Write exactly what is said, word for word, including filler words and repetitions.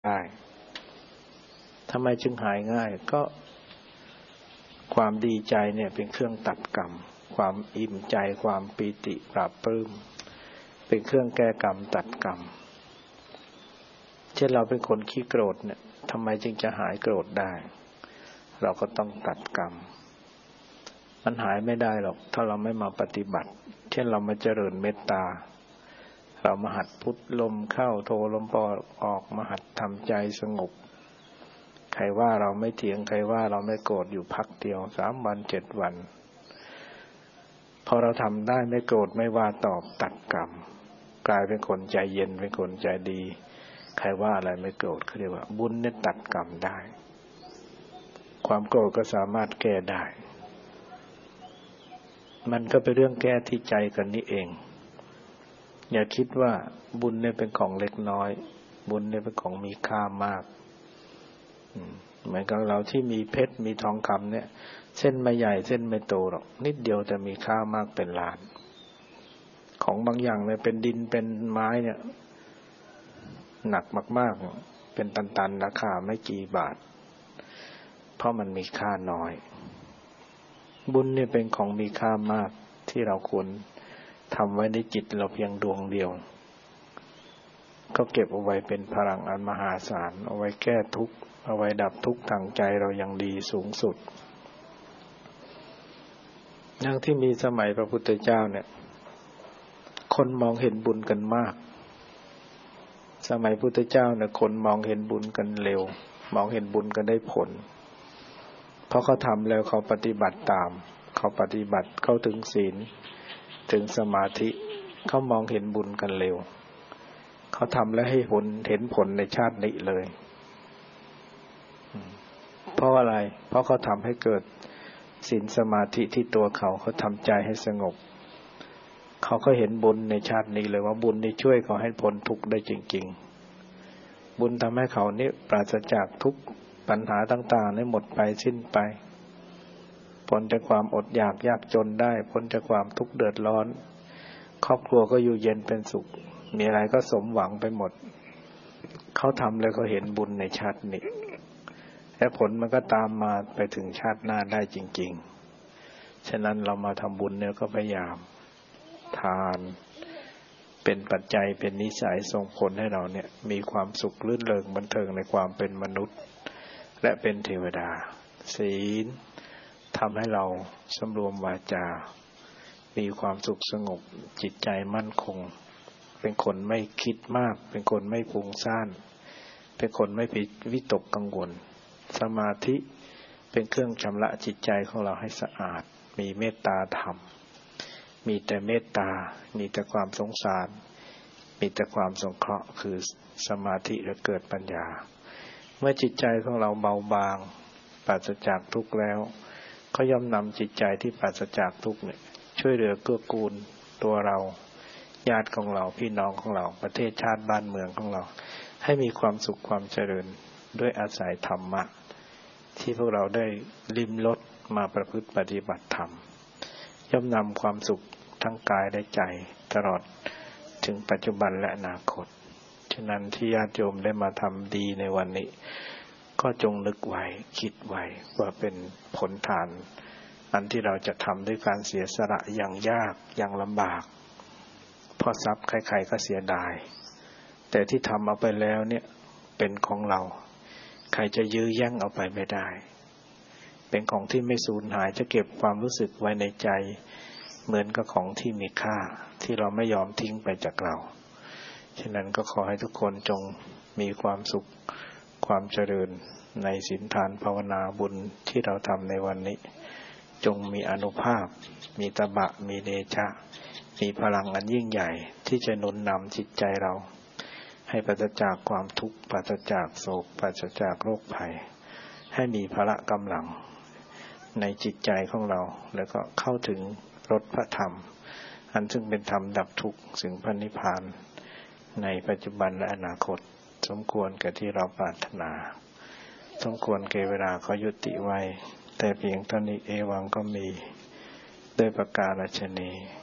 ได้ทำไมจึงหายง่ายก็ความดีใจเนี่ยเป็นเครื่องตัดกรรมความอิ่มใจความปีติปราบปลื้มเป็นเครื่องแก้กรรมตัดกรรมเช่นเราเป็นคนขี้โกรธเนี่ยทำไมจึงจะหายโกรธได้เราก็ต้องตัดกรรมมันหายไม่ได้หรอกถ้าเราไม่มาปฏิบัติเช่นเรามาเจริญเมตตาเรามาหัดพุทลมเข้าโทลมปอออกมาหัดทำใจสงบใครว่าเราไม่เถียงใครว่าเราไม่โกรธอยู่พักเดียวสามวันเจ็ดวันพอเราทำได้ไม่โกรธไม่ว่าตอบตัดกรรมกลายเป็นคนใจเย็นเป็นคนใจดีใครว่าอะไรไม่โกรธเขาเรียกว่าบุญเนี่ยตัดกรรมได้ความโกรธก็สามารถแก้ได้มันก็เป็นเรื่องแก้ที่ใจกันนี่เองอย่าคิดว่าบุญเนี่ยเป็นของเล็กน้อยบุญเนี่ยเป็นของมีค่ามากเหมือนกับเราที่มีเพชรมีทองคำเนี่ยเส้นไม่ใหญ่เส้นไม่โตหรอกนิดเดียวแต่มีค่ามากเป็นล้านของบางอย่างเนี่ยเป็นดินเป็นไม้เนี่ยหนักมากๆเป็นตันๆราคาไม่กี่บาทเพราะมันมีค่าน้อยบุญเนี่ยเป็นของมีค่ามากที่เราควรทำไว้ในจิตเราเพียงดวงเดียวก็เก็บเอาไว้เป็นพลังอันมหาศาลเอาไว้แก้ทุกข์เอาไว้ดับทุกข์ทางใจเราอย่างดีสูงสุดอย่างที่มีสมัยพระพุทธเจ้าเนี่ยคนมองเห็นบุญกันมากสมัยพุทธเจ้าเนี่ยคนมองเห็นบุญกันเร็วมองเห็นบุญกันได้ผลเพราะเขาทำแล้วเขาปฏิบัติตามเขาปฏิบัติเข้าถึงศีลถึงสมาธิเขามองเห็นบุญกันเร็วเขาทำแล้วให้ผลเห็นผลในชาตินี้เลยเพราะอะไรเพราะเขาทำให้เกิดศีลสมาธิที่ตัวเขาเขาทำใจให้สงบเขาก็เห็นบุญในชาตินี้เลยว่าบุญนี่ช่วยเขาให้พ้นทุกข์ได้จริงๆบุญทำให้เขานี่ปราศจากทุกข์ปัญหาต่างๆนี่หมดไปสิ้นไปพ้นจากความอดอยากยากจนได้พ้นจากความทุกข์เดือดร้อนครอบครัวก็อยู่เย็นเป็นสุขมีอะไรก็สมหวังไปหมดเขาทำแล้วเขาเห็นบุญในชาตินี้และผลมันก็ตามมาไปถึงชาติหน้าได้จริงๆฉะนั้นเรามาทำบุญเนี่ยก็พยายามทานเป็นปัจจัยเป็นนิสัยส่งผลให้เราเนี่ยมีความสุขลื่นเริงบันเทิงในความเป็นมนุษย์และเป็นเทวดาศีลทำให้เราสำรวมวาจามีความสุขสงบจิตใจมั่นคงเป็นคนไม่คิดมากเป็นคนไม่ฟุ้งซ่านเป็นคนไม่วิตกกังวลสมาธิเป็นเครื่องชำระจิตใจของเราให้สะอาดมีเมตตาธรรมมีแต่เมตตามีแต่ความสงสารมีแต่ความสงเคราะห์คือสมาธิและเกิดปัญญาเมื่อจิตใจของเราเบาบางปราศจากทุกข์แล้วก็ย่อมนำจิตใจที่ปราศจากทุกข์เนี่ยช่วยเหลือเกื้อกูลตัวเราญาติของเราพี่น้องของเราประเทศชาติบ้านเมืองของเราให้มีความสุขความเจริญด้วยอาศัยธรรมะที่พวกเราได้ลิ้มรสมาประพฤติปฏิบัติธรรมย่อมนำความสุขทั้งกายและใจตลอดถึงปัจจุบันและอนาคตฉะนั้นที่ญาติโยมได้มาทำดีในวันนี้ก็จงนึกไว้คิดไว้ว่าเป็นผลทานอันที่เราจะทำด้วยการเสียสละอย่างยากอย่างลำบากเพราะทรัพย์ใครๆก็เสียดายแต่ที่ทำเอาไปแล้วเนี่ยเป็นของเราใครจะยื้อแย่งเอาไปไม่ได้เป็นของที่ไม่สูญหายจะเก็บความรู้สึกไว้ในใจเหมือนกับของที่มีค่าที่เราไม่ยอมทิ้งไปจากเราฉะนั้นก็ขอให้ทุกคนจงมีความสุขความเจริญในศีลทานภาวนาบุญที่เราทำในวันนี้จงมีอานุภาพมีตบะมีเดชะมีพลังอันยิ่งใหญ่ที่จะหนุนนำจิตใจเราให้ปราศจากความทุกข์ปราศจากโศกปราศจากโรคภัยให้มีพละกำลังในจิตใจของเราแล้วก็เข้าถึงรสพระธรรมอันซึ่งเป็นธรรมดับทุกข์ถึงพระนิพพานในปัจจุบันและอนาคตสมควรแก่ที่เราปรารถนาสมควรแก่เวลาก็ยุติไว้แต่เพียงเท่านี้เอวังก็มีด้วยประการฉะนี้